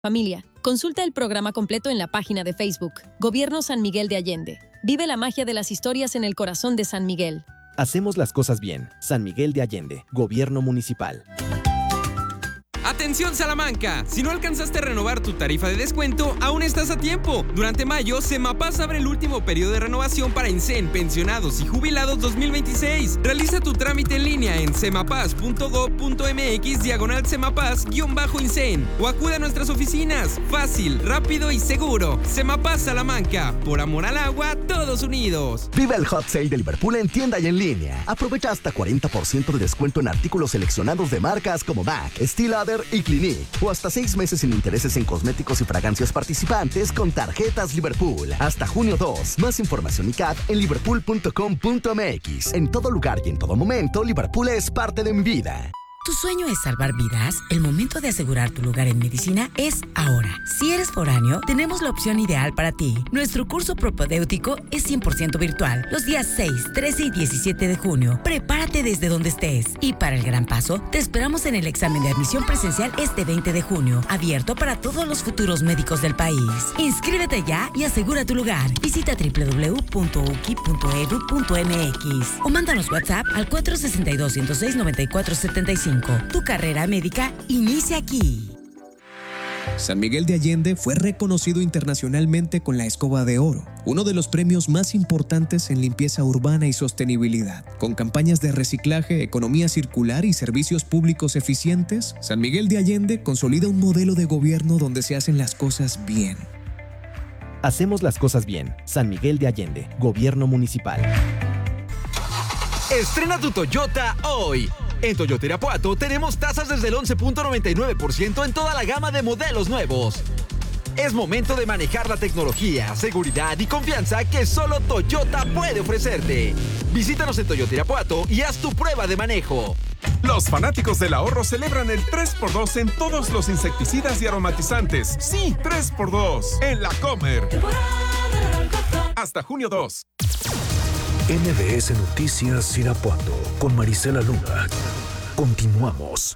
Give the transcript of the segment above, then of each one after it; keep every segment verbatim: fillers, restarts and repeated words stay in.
Familia, consulta el programa completo en la página de Facebook. Gobierno San Miguel de Allende. Vive la magia de las historias en el corazón de San Miguel. Hacemos las cosas bien. San Miguel de Allende, Gobierno Municipal. ¡Atención, Salamanca! Si no alcanzaste a renovar tu tarifa de descuento, aún estás a tiempo. Durante mayo, Semapas abre el último periodo de renovación para INSEN, pensionados y jubilados dos mil veintiséis. Realiza tu trámite en línea en semapas punto gob punto mx diagonal semapas-INSEN o acude a nuestras oficinas. Fácil, rápido y seguro. Semapas Salamanca. Por amor al agua, todos unidos. Vive el Hot Sale de Liverpool en tienda y en línea. Aprovecha hasta cuarenta por ciento de descuento en artículos seleccionados de marcas como MAC, Steel Lauder y Clinique, o hasta seis meses sin intereses en cosméticos y fragancias participantes con tarjetas Liverpool. Hasta junio dos. Más información y C A T en liverpool punto com punto mx. En todo lugar y en todo momento, Liverpool es parte de mi vida. ¿Tu sueño es salvar vidas? El momento de asegurar tu lugar en medicina es ahora. Si eres foráneo, tenemos la opción ideal para ti. Nuestro curso propedéutico es cien por ciento virtual, los días seis, trece y diecisiete de junio. Prepárate desde donde estés. Y para el gran paso, te esperamos en el examen de admisión presencial este veinte de junio, abierto para todos los futuros médicos del país. Inscríbete ya y asegura tu lugar. Visita doble u doble u doble u punto u c i punto e d u punto m x o mándanos WhatsApp al cuatro seis dos, ciento seis, noventa y cuatro setenta y cinco. Tu carrera médica inicia aquí. San Miguel de Allende fue reconocido internacionalmente con la Escoba de Oro, uno de los premios más importantes en limpieza urbana y sostenibilidad. Con campañas de reciclaje, economía circular y servicios públicos eficientes, San Miguel de Allende consolida un modelo de gobierno donde se hacen las cosas bien. Hacemos las cosas bien. San Miguel de Allende, Gobierno Municipal. Estrena tu Toyota hoy. En Toyota Irapuato tenemos tasas desde el once punto noventa y nueve por ciento en toda la gama de modelos nuevos. Es momento de manejar la tecnología, seguridad y confianza que solo Toyota puede ofrecerte. Visítanos en Toyota Irapuato y haz tu prueba de manejo. Los fanáticos del ahorro celebran el tres por dos en todos los insecticidas y aromatizantes. Sí, tres por dos en La Comer. Hasta junio dos. N B S Noticias Irapuato con Marisela Luna. Continuamos.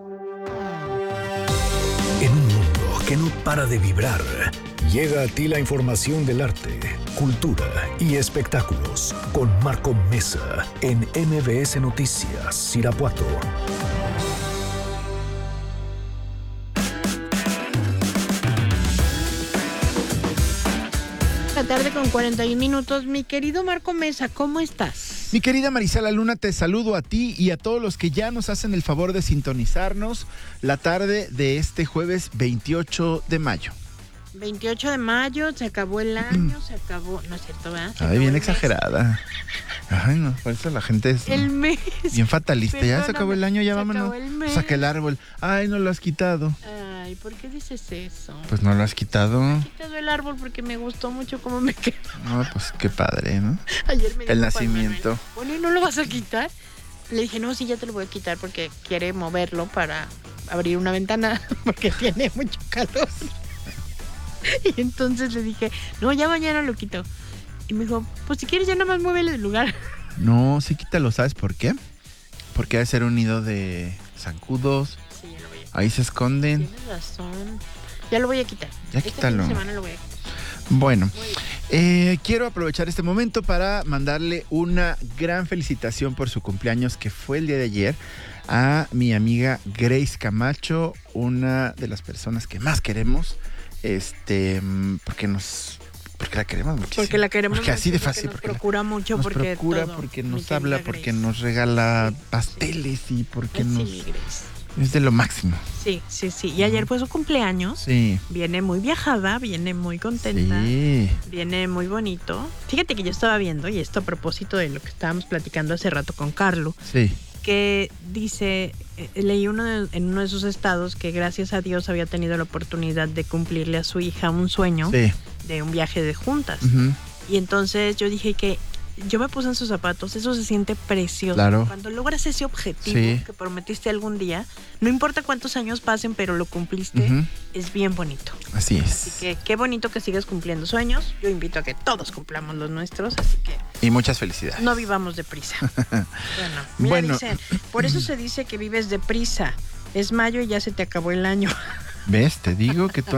En un mundo que no para de vibrar, llega a ti la información del arte, cultura y espectáculos con Marco Mesa en N B S Noticias Irapuato. Tarde con cuarenta y un minutos. Mi querido Marco Mesa, ¿cómo estás? Mi querida Marisela Luna, te saludo a ti y a todos los que ya nos hacen el favor de sintonizarnos la tarde de este jueves veintiocho de mayo. veintiocho de mayo, se acabó el año, se acabó, no es cierto, ¿verdad? Se Ay, bien el exagerada. Ay, no, por eso la gente es el mes. bien fatalista. Perdóname, ya se acabó el año, ya vámonos. Saca el árbol. Ay, no lo has quitado. Ay, ¿por qué dices eso? Pues no lo has quitado. No he quitado el árbol porque me gustó mucho cómo me quedó. No, pues qué padre, ¿no? Ayer me dijo el nacimiento. Bueno, ¿no lo vas a quitar? Le dije, no, sí, ya te lo voy a quitar porque quiere moverlo para abrir una ventana porque tiene mucho calor. Y entonces le dije, no, ya mañana lo quito. Y me dijo, pues si quieres ya nada más muévele del lugar. No, sí quítalo, ¿sabes por qué? Porque ha de ser un nido de zancudos. Sí, ya lo voy a quitar. Ahí se esconden. Tienes razón. Ya lo voy a quitar. Ya quítalo. Esta semana lo voy a quitar. Bueno, eh, quiero aprovechar este momento para mandarle una gran felicitación por su cumpleaños, que fue el día de ayer, a mi amiga Grace Camacho, una de las personas que más queremos. Este, porque nos, porque la queremos muchísimo. Porque la queremos porque mucho, así de fácil. Porque nos porque procura la, mucho, nos porque procura, todo, porque nos mi habla, querida porque Grace. nos regala pasteles y porque Ay, nos... sí, Grace. Es de lo máximo. Sí, sí, sí. Y ayer fue su cumpleaños. Sí. Viene muy viajada, viene muy contenta. Sí. Viene muy bonito. Fíjate que yo estaba viendo, y esto a propósito de lo que estábamos platicando hace rato con Carlo. Sí. Que dice, eh, leí uno de, en uno de sus estados que gracias a Dios había tenido la oportunidad de cumplirle a su hija un sueño Sí. de un viaje de juntas. Uh-huh. Y entonces yo dije que yo me puse en sus zapatos, eso se siente precioso. Claro. Cuando logras ese objetivo Sí. que prometiste algún día, no importa cuántos años pasen, pero lo cumpliste, uh-huh. es bien bonito. Así es. Así que qué bonito que sigas cumpliendo sueños. Yo invito a que todos cumplamos los nuestros, así que... Y muchas felicidades. No vivamos deprisa. Bueno, mira, bueno. dicen, por eso se dice que vives deprisa. Es mayo y ya se te acabó el año. ¿Ves? Te digo que tú